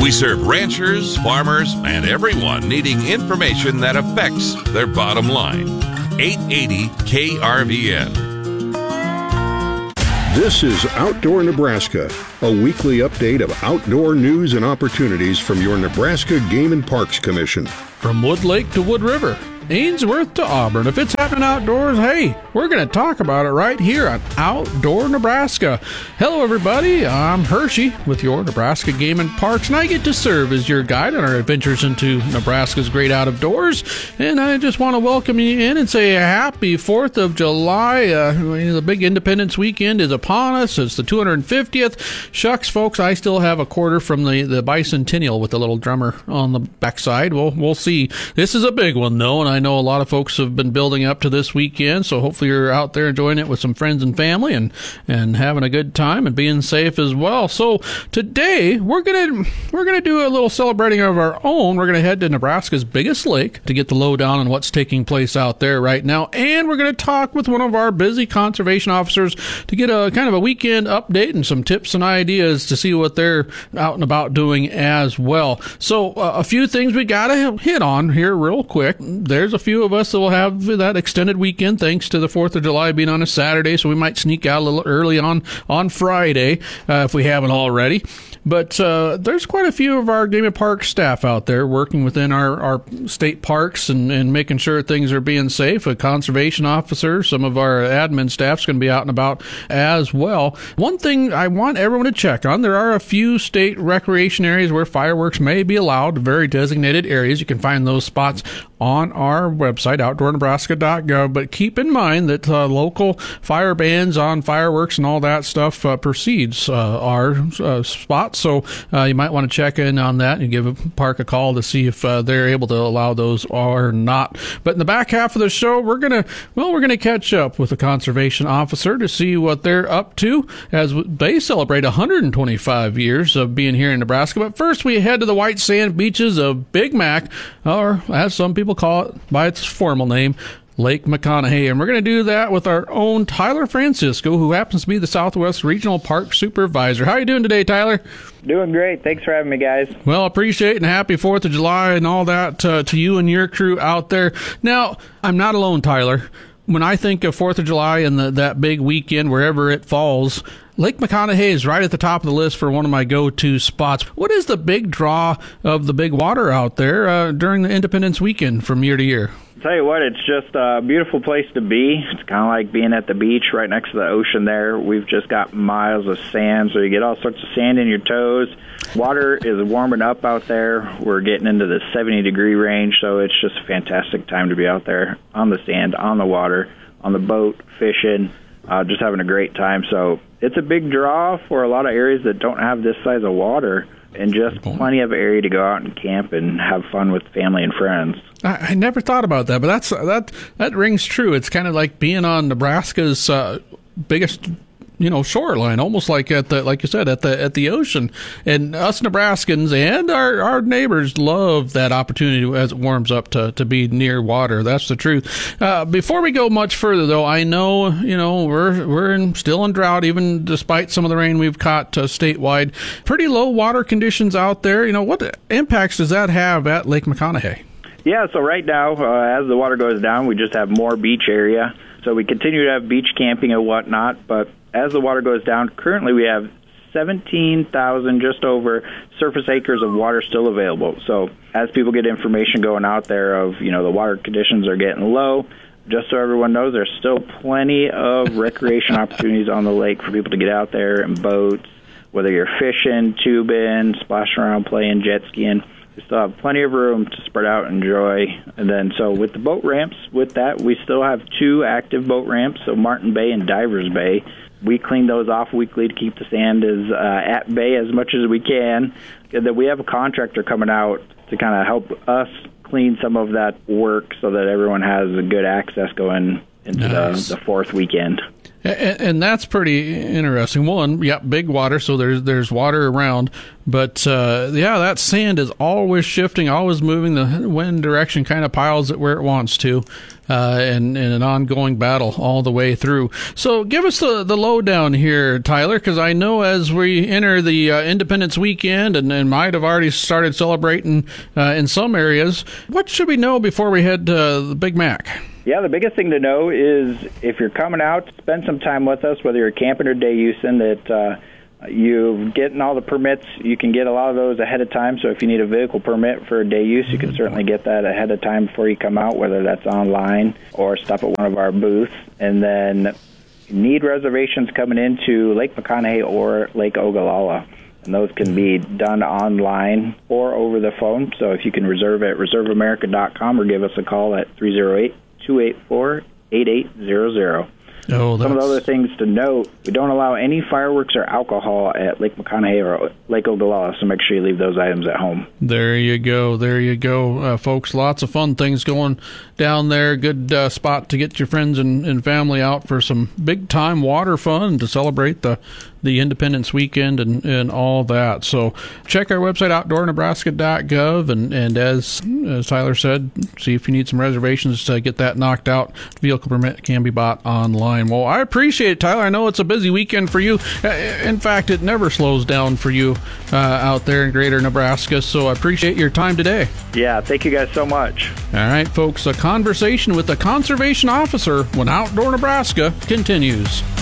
We serve ranchers, farmers, and everyone needing information that affects their bottom line. 880 KRVN. This is Outdoor Nebraska, a weekly update of outdoor news and opportunities from your Nebraska Game and Parks Commission. From Wood Lake to Wood River, Ainsworth to Auburn. If it's happening outdoors, hey, we're going to talk about it right here on Outdoor Nebraska. Hello, everybody. I'm Hershey with your Nebraska Game and Parks, and I get to serve as your guide on our adventures into Nebraska's great outdoors. And I just want to welcome you in and say happy 4th of July. The big Independence weekend is upon us. It's the 250th. Shucks, folks, I still have a quarter from the bicentennial with the little drummer on the backside. We'll see. This is a big one, though, and I know a lot of folks have been building up to this weekend, so hopefully you're out there enjoying it with some friends and family and having a good time and being safe as well. So today we're gonna do a little celebrating of our own. We're gonna head to Nebraska's biggest lake to get the lowdown on what's taking place out there right now, and we're gonna talk with one of our busy conservation officers to get a kind of a weekend update and some tips and ideas to see what they're out and about doing as well. So a few things we gotta hit on here real quick. There's a few of us that will have that extended weekend thanks to the 4th of July being on a Saturday, so we might sneak out a little early on Friday if we haven't already. But there's quite a few of our Game and Park staff out there working within our state parks and making sure things are being safe. A conservation officer, some of our admin staff's going to be out and about as well. One thing I want everyone to check on, there are a few state recreation areas where fireworks may be allowed, very designated areas. You can find those spots on our website, outdoornebraska.gov, but keep in mind that local fire bans on fireworks and all that stuff precedes our spots, so you might want to check in on that and give a park a call to see if they're able to allow those or not. But in the back half of the show, we're gonna catch up with the conservation officer to see what they're up to as they celebrate 125 years of being here in Nebraska. But first, we head to the white sand beaches of Big Mac, or as some people call it by its formal name, Lake McConaughey. And we're going to do that with our own Tyler Francisco, who happens to be the Southwest Regional Park Supervisor. How are you doing today, Tyler? Doing great. Thanks for having me, guys. Well, appreciate it, and happy 4th of July and all that to you and your crew out there. Now, I'm not alone, Tyler. When I think of 4th of July and that big weekend, wherever it falls, Lake McConaughey is right at the top of the list for one of my go-to spots. What is the big draw of the big water out there during the Independence weekend from year to year? Tell you what, it's just a beautiful place to be. It's kind of like being at the beach right next to the ocean there. We've just got miles of sand, so you get all sorts of sand in your toes. Water is warming up out there. We're getting into the 70-degree range, so it's just a fantastic time to be out there on the sand, on the water, on the boat, fishing, just having a great time. So it's a big draw for a lot of areas that don't have this size of water, and just plenty of area to go out and camp and have fun with family and friends. I never thought about that, but that rings true. It's kind of like being on Nebraska's biggest shoreline, almost like like you said, at the ocean. And us Nebraskans and our neighbors love that opportunity as it warms up to be near water. That's the truth. Before we go much further, though, I know we're still in drought, even despite some of the rain we've caught statewide. Pretty low water conditions out there. What impacts does that have at Lake McConaughey? Yeah, so right now, as the water goes down, we just have more beach area. So we continue to have beach camping and whatnot, but as the water goes down, currently we have 17,000 just over surface acres of water still available. So as people get information going out there of, the water conditions are getting low, just so everyone knows, there's still plenty of recreation opportunities on the lake for people to get out there in boats, whether you're fishing, tubing, splashing around, playing, jet skiing. We still have plenty of room to spread out and enjoy. And then, so with the boat ramps, with that, we still have 2 active boat ramps, so Martin Bay and Divers Bay. We clean those off weekly to keep the sand at bay as much as we can. And then we have a contractor coming out to kind of help us clean some of that work so that everyone has a good access going into the 4th weekend. And that's pretty interesting. One, big water, so there's water around. But, that sand is always shifting, always moving. The wind direction kind of piles it where it wants to. and an ongoing battle all the way through. So give us the lowdown here, Tyler, because I know as we enter the Independence Weekend and might have already started celebrating in some areas, what should we know before we head to the Big Mac? Yeah, the biggest thing to know is if you're coming out, spend some time with us, whether you're camping or day using, that you getting all the permits. You can get a lot of those ahead of time. So if you need a vehicle permit for day use, you can certainly get that ahead of time before you come out, whether that's online or stop at one of our booths. And then you need reservations coming into Lake McConaughey or Lake Ogallala. And those can be done online or over the phone. So if you can reserve at reserveamerica.com or give us a call at 308-284-8800. Oh, some of the other things to note, we don't allow any fireworks or alcohol at Lake McConaughey or Lake Ogallala, so make sure you leave those items at home. There you go, folks. Lots of fun things going down there. Good spot to get your friends and family out for some big-time water fun to celebrate the Independence Weekend and all that. So check our website, outdoornebraska.gov, and as Tyler said, see if you need some reservations to get that knocked out. Vehicle permit can be bought online. Well, I appreciate it, Tyler. I know it's a busy weekend for you. In fact, it never slows down for you out there in greater Nebraska, so I appreciate your time today. Yeah, thank you guys so much. All right, folks, a conversation with the conservation officer when Outdoor Nebraska continues.